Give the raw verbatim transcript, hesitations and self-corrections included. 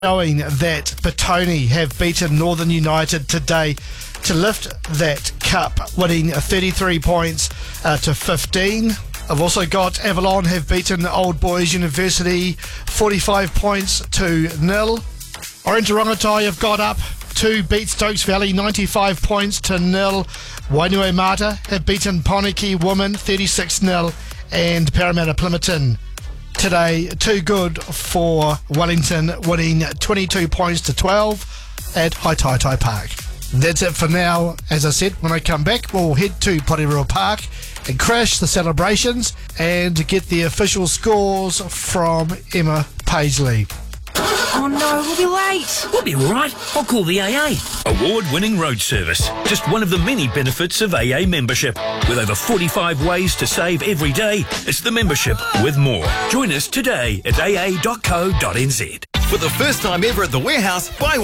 Knowing that Petone have beaten Northern United today to lift that cup, winning thirty-three points uh, to fifteen. I've also got Avalon have beaten Old Boys University forty-five points to nil. Orange Orangatai have got up to beat Stokes Valley ninety-five points to nil. Wainuiomata have beaten Poniki Women thirty-six nil, and Parramatta Plimmerton today too good for Wellington, winning twenty-two points to twelve at Haitaitai Park. That's it for now. As I said, when I come back, we'll head to Porirua Park and crash the celebrations and get the official scores from Emma Paisley. Oh no, we'll be late. We'll be right. I'll call the A A. Award-winning road service. Just one of the many benefits of A A membership. With over forty-five ways to save every day, it's the membership with more. Join us today at a a dot co dot n z. For the first time ever at the Warehouse, buy